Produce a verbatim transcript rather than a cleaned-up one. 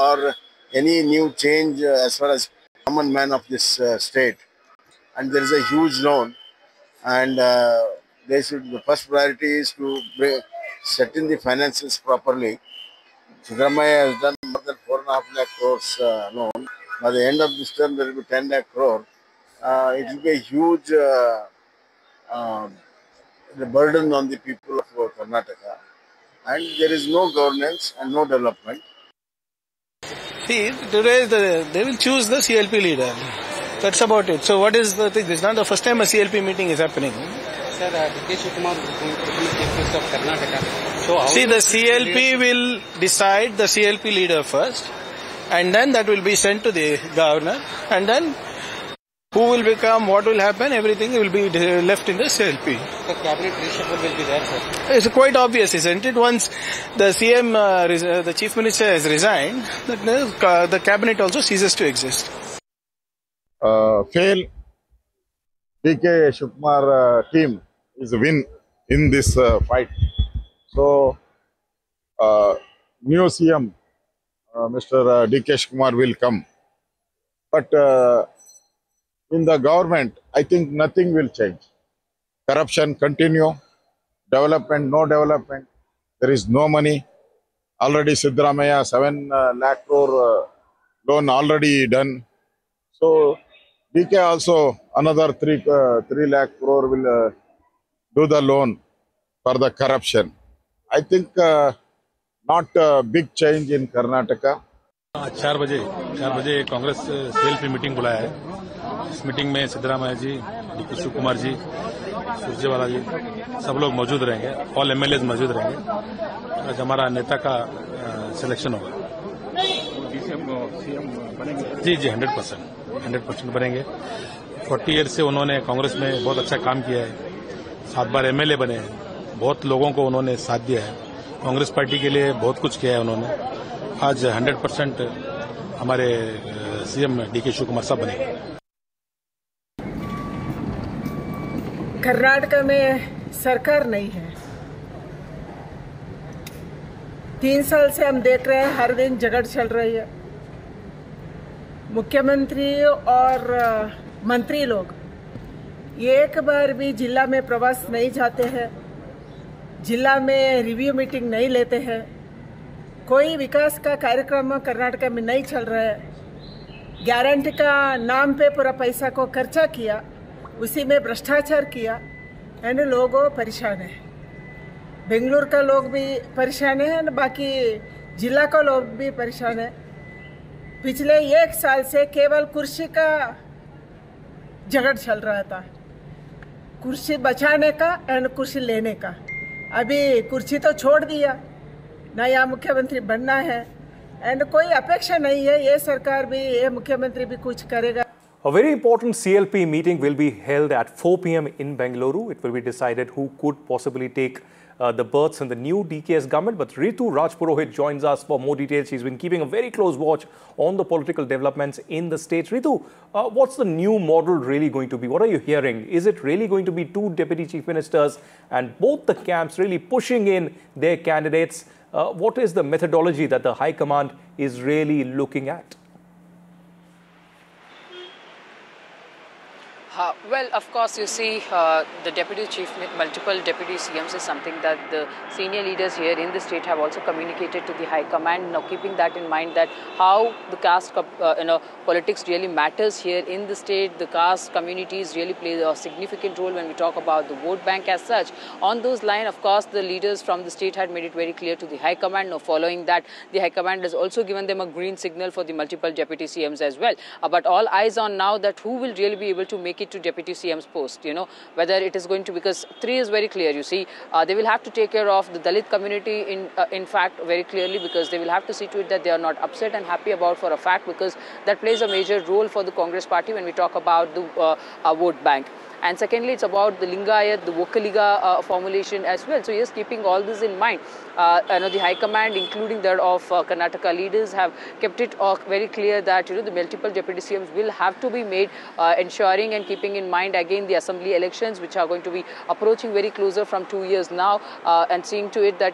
or any new change uh, as far as common man of this uh, state. And there is a huge loan, and uh, they should. The first priority is to bring, set in the finances properly. Siddaramaiah has done more than four and a half lakh crores uh, loan. By the end of this term, there will be ten lakh crore. Uh, it will be a huge uh, uh, burden on the people of uh, Karnataka, and there is no governance and no development. See, today the, they will choose the C L P leader. That's about it. So what is the thing? This is not the first time a C L P meeting is happening. Sir, uh, D K Shivakumar is going to become the Chief Minister of Karnataka. So how See, the C L P will decide the C L P leader first, and then that will be sent to the governor, and then who will become, what will happen, everything will be left in the C L P. The cabinet reshuffle will be there, sir. It's quite obvious, isn't it? Once the C M, uh, the Chief Minister has resigned, the, the cabinet also ceases to exist. Uh, fail, D K Shivakumar uh, team is a win in this uh, fight. So, uh, new C M, uh, Mister Uh, D K Shivakumar will come. But uh, in the government, I think nothing will change. Corruption continue, development, no development, there is no money. Already Siddaramaiah, seven uh, lakh crore uh, loan already done. So, D K also another three uh, three lakh crore will uh, do the loan for the corruption. I think uh, not a big change in Karnataka. चार बजे चार बजे Congress CL P meeting बुलाया है। इस meeting में सिद्धरामैया जी, D के शिव कुमार जी, सुरजेवाला जी सब लोग मौजूद रहेंगे। ऑल एमएलए मौजूद रहेंगे। आज हमारा नेता का सिलेक्शन होगा। जी जी हंड्रेड परसेंट हंड्रेड परसेंट बनेंगे। फोर्टी ईयर से उन्होंने कांग्रेस में बहुत अच्छा काम किया है। सात बार एमएलए बने हैं। बहुत लोगों को उन्होंने साथ दिया है। कांग्रेस पार्टी के लिए बहुत कुछ किया है उन्होंने। आज हंड्रेड परसेंट हमारे सीएम डी के शिव कुमार साहब बनेंगे। कर्नाटक में सरकार नहीं है। तीन साल से हम देख रहे हैं हर दिन झगड़ चल रही है। मुख्यमंत्री और मंत्री लोग एक बार भी जिला में प्रवास नहीं जाते हैं, जिला में रिव्यू मीटिंग नहीं लेते हैं, कोई विकास का कार्यक्रम कर्नाटक में नहीं चल रहा है। गारंटी का नाम पे पूरा पैसा को खर्चा किया, उसी में भ्रष्टाचार किया, एंड लोग परेशान है। बेंगलुरु का लोग भी परेशान है, बाकी जिला का लोग भी परेशान है। पिछले एक साल से केवल कुर्सी का झगड़ चल रहा था, कुर्सी बचाने का एंड कुर्सी लेने का। अभी कुर्सी तो छोड़ दिया, नया मुख्यमंत्री बनना है एंड कोई अपेक्षा नहीं है ये सरकार भी, ये मुख्यमंत्री भी कुछ करेगा। A very important C L P meeting will be held at four p m in Bengaluru. It will be decided who could possibly take uh, the berths in the new D K S government. But Ritu Rajpurohit joins us for more details. She's been keeping a very close watch on the political developments in the state. Ritu, uh, what's the new model really going to be? What are you hearing? Is it really going to be two deputy chief ministers and both the camps really pushing in their candidates? Uh, what is the methodology that the High Command is really looking at? Uh, well, of course, you see, uh, the deputy chief, multiple deputy C Ms is something that the senior leaders here in the state have also communicated to the High Command. Now, keeping that in mind, that how the caste, uh, you know, politics really matters here in the state. The caste communities really play a significant role when we talk about the vote bank as such. On those lines, of course, the leaders from the state had made it very clear to the High Command. Now, following that, the High Command has also given them a green signal for the multiple deputy C Ms as well. Uh, but all eyes on now that who will really be able to make it to deputy C M's post, you know, whether it is going to, because three is very clear, you see, uh, they will have to take care of the Dalit community in uh, in fact very clearly, because they will have to see to it that they are not upset and happy about for a fact, because that plays a major role for the Congress party when we talk about the uh, uh, vote bank. And secondly, it's about the Lingayat, the Vokaliga uh, formulation as well. So yes, keeping all this in mind, uh, you know, the High Command, including that of uh, Karnataka leaders, have kept it uh, very clear that, you know, the multiple deputy C Ms will have to be made, uh, ensuring and keeping in mind again the assembly elections, which are going to be approaching very closer from two years now, uh, and seeing to it that